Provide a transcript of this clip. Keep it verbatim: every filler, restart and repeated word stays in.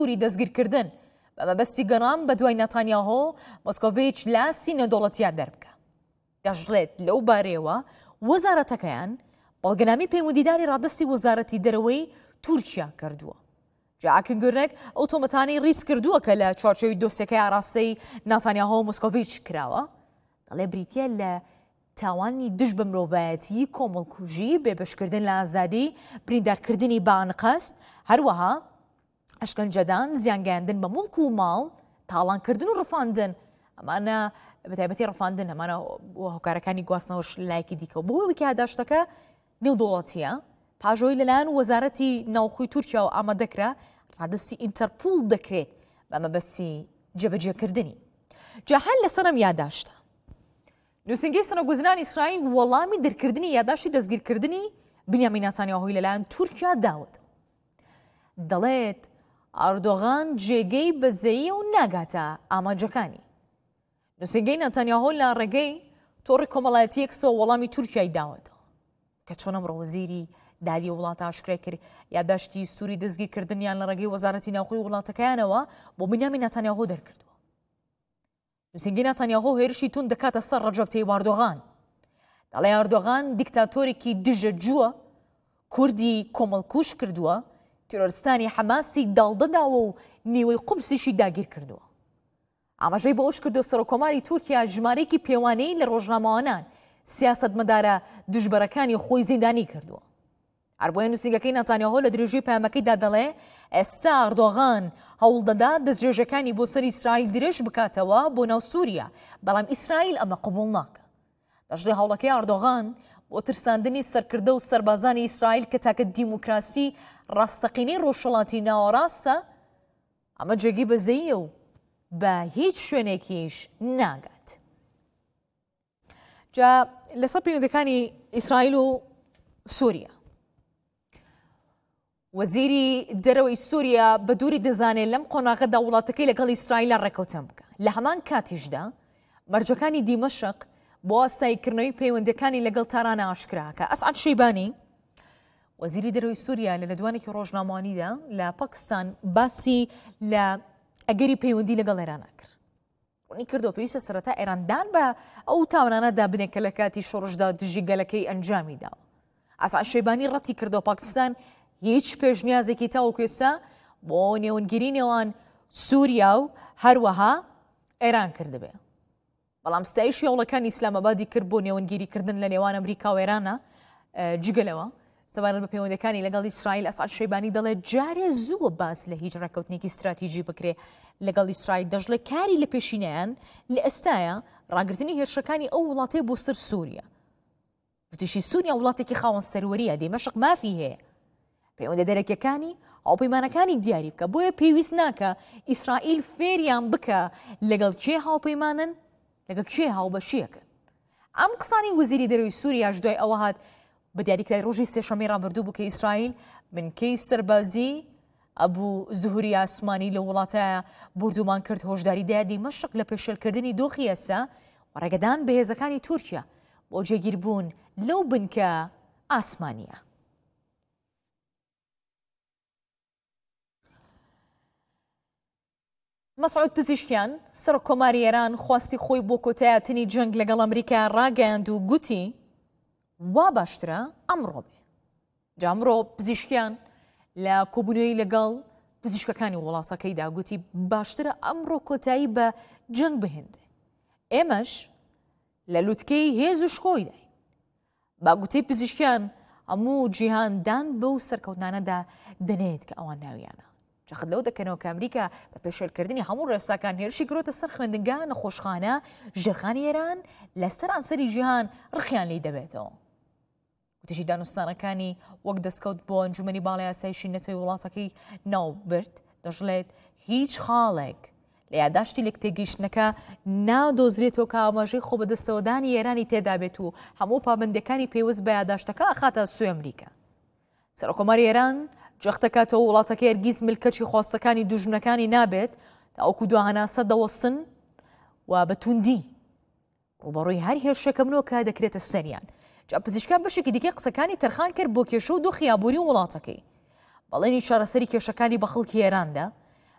سووری دەستگیرکردن بە مەبەستی گەڕان بە دوای نەتانیاهۆ مۆسکۆڤیچ لاسی نێودەوڵەتیان دەربکە. دەژڵێت لەو بارەیەوە وەزارەتەکەیان بەڵگەنامی پەیوەندیداری ڕادستی وەزارەتی دەرەوەی تورکیا کردووە. جاکنگورنێک ئەو تۆمەتانی ڕیس کردووە کە لە چوارچێوی دۆسیەکەی ئاراستەی ناتانیاهۆ و مۆسکۆڤیچ کراوە، دەڵێ بریتیە لە تاوانی دژ بە مرۆڤایەتی، کۆمەڵکوژی، بێبەشکردن لە ئازادی، بریندارکردنی بانقەست، هەروەها ئەشکەنجەدان، زیانگەیاندن بە مڵک و ماڵ، تاڵانکردن و ڕفاندن، ئەمانە بەتایبەتی ڕفاندن ئەمانە هۆکارەکانی گواستنەوەش لایەکی دیکە. بۆ ئەوەی کە هەداشتەکە نێودەوڵەتیە، پاژەوەی لەلایەن وەزارەتی ناوخۆی تورکیا و ئامادەکرا ڕادستی ئینتەرپۆڵ دەکرێت بە مەبەستی جێبەجێکردنی. جا هەر لەسەر ئەم یاداشتە نووسنگەی سەرۆکوەزیرانی ئیسرائیل وەڵامی دەرکردنی یاداشتی دەستگیرکردنی بنیامین نەتانیاهۆی لەلایەن تورکیا داوت. دەڵێت ئەردۆغان جێگەی بەزەیی و ناگاتە ئامانجەکانی. نووسنگەی نەتانیاهۆ لە ڕێگەی تۆڕی کۆمەڵایەتی ئێکسەوە وەڵامی تورکیای داوەتەوە کە چۆن ئەمڕۆ وەزیری دادی وڵاتە ئاشکرای کرد یاداشتی سووری دەستگیرکردنیان لە ڕێگەی وەزارەتی ناوخۆی وڵاتەکەیانەوە بۆ بنیامین نەتانیاهۆ دەرکردووە. نووسنگەی نەتانیاهۆ هێرشی تون دەکاتە سەر ڕەجەب تەیب ئەردۆغان. دەڵێ ئەردۆغان دیکتاتۆرێکی دژە جووە، کوردی کۆمەڵکوش کردووە، تیرۆریستانی حەماسی داڵدەداوە و نیوەی قوبسیشی داگیر کردووە. ئاماژەی بە ئەوش کردو سەرۆکۆماری تورکیا ژمارەیەکی پێوانەی لە ڕۆژنامەوانان سیاسەتمەدارە دژبەرەکانی خۆی زیندانی کردووە. هەروەها نووسنگەکەی نەتانیاهۆ لە درێژەی پەیامەکەیدا دەڵێ ئێستا ئەردۆغان هەوڵ دەدا دەستدرێژەکانی بۆ سەر ئیسرائیل درێژ بکاتەوە بۆ ناو سووریا، بەڵام ئیسرائیل ئەمە قبوڵ ناکە. دەژڵێ هەوڵەکەی ئەردۆغان بۆ ترساندنی سەرکردە و سەربازانی ئیسرائیل کە تاکە دیموکراسی ڕاستەقینەی ڕۆژهەڵاتی ناوەڕاستە، ئەمە جێگی بەزەییە و بە هیچ شوێنێکیش ناگات. جا لەسەر پەیوەندیەکانی ئیسرائیل و سووریا، وەزیری دەرەوەی سووریا بە دووری دەزانێت لەم قۆناغەدا وڵاتەکەی لەگەڵ ئیسرائیلە ڕێکەوتن بکە. لە هەمان کاتیشدا مەرجەکانی دیمەشق بۆ ئاساییکردنەوەی پەیوەندیەکانی لەگەڵ تارانە ئاشکراکە. ئەسعەد شەیبانی وەزیری دەرەوەی سووریا لە لەدوانێکی ڕۆژنامەوانیدا لە پاکستان باسی لە ئەگەری پەیوەندی لەگەڵ ئێرانە کرد. ڕوونی کردەوە پێویستە سەرەتا ئێراندان بە ئەو تاوانانەدا بنێت کە لە کاتی شۆڕشدا دژی گەلەکەی ئەنجامی داوە. ئەسعەد شەیبانی ڕەتی کردەوە پاکستان هیچ پێشنیازێکی تاوەکو ئێستا بۆ نێوەنگیری نێوان سووریا و هەروەها ئێران کردبێ. بەڵام ستایشی هەوڵەکانی ئیسلامەبادی کرد بۆ نێوەنگیریکردن لە نێوان ئەمریکا و ئێرانە جگەلەوە سەبارەت بە پەیوەندیەکانی لەگەڵ ئیسرائیل. ئەسعەد شەیبانی دەڵێت جارێ زووە باس لە هیچ ڕێکەوتنێکی استراتیژی بکرێ لەگەڵ ئیسرائیل. دەژڵێ کاری لە پێشینەیان لە ئێستایە ڕاگررتنی هێرشەکانی ئەو وڵاتەی بۆ سەر سووریا. وتیشی سووریا وڵاتێکی خاوەن سەروەریە، دێمەشق مافی هەیە، پەیوەندە دەرەکیەکانی هاوپەیمانەکانی دیاری بکە. بۆیە پێویست ناکە ئیسرائیل فێریان بکە لەگەڵ کێ هاوپەیمانن، لەگەڵ کێ هاوبەشیەکەن. ئەم قسانی وەزیری دەرەوەی سووریاش دوای ئەوە هات بە دیاریکرای ڕۆژی سێشەمەی ڕابردوو بوو کە ئیسرائیل بنکەی سەربازی ئەبوو زوهوری ئاسمانی لە وڵاتایە بردومان کرد. هۆشداری دایە دیمەشق لە پێشێلکردنی دۆخی ئێستا و ڕێگەدان بەهێزەکانی تورکیا بۆ جێگیربوون لەو بنکە ئاسمانیە. مەسعود پزیشکیان سەرۆکۆماری ئێران خواستی خۆی بۆ کۆتایەتنی جەنگ لەگەڵ ئەمریکا ڕاگەیاند و گوتی وا باشترە ئەمڕۆ بێ. جا ئەمڕۆ پزیشکیان لە کۆبوونەوەی لەگەڵ پزیشکەکانی وڵاتەکەیدا گوتی باشترە ئەمڕۆ کۆتایی بە جەنگ بهێندێ. ئێمەش لە لووتکەی هێز و شکۆی داین. با گوتەی پزیشکیان هەموو جیهاندان بەو سەرکەوتانەدا دەنێت کە ئەوان ناویانە. جاخت لەو دەکەنەوە کە ئەمریکا بە پێشێلکردنی هەموو ڕێساکان هێرشی گرۆتە سەر خوێندنگا نەخۆشخانە ژێرخانی ئێران لەسەر ئەنسەری جیهان ڕخیان لی دەبێتەوە. وتیشی دانوستانەکانی وەک دەستکەوت بۆ ئەنجومەنی باڵای یاسایشی نەتەوەی وڵاتەکەی ناو برد دەژڵێت هیچ خاڵێک لە یاداشتی لێک تێگەیشتنەکە نادۆزرێتەوە کە ئاماژەی خۆ بەدەستەوەدانی ئێرانی تێدا بێت و هەموو پابندەکانی پێویست بە یاداشتەکە ئەخاتە سوێ ئەمریکا. سەرۆکۆماری ئێران جەختەکاتەوە وڵاتەکە هەرگیز ملکەچی خواستەکانی دوژمنەکانی نابێت تا ئەوکو دواهەناسە دەوەستن و بە توندی ڕوبەڕووی هەر هێرشێکە منەوە دەکرێتە سەریان. جا پزیشکان بەشێکی دیکە قسەکانی تەرخان کرد بۆ کێشە و دۆخی ئابووری وڵاتەکەی. بەڵێنی چارەسەری کێشەکانی بە خەڵکی ئێراندا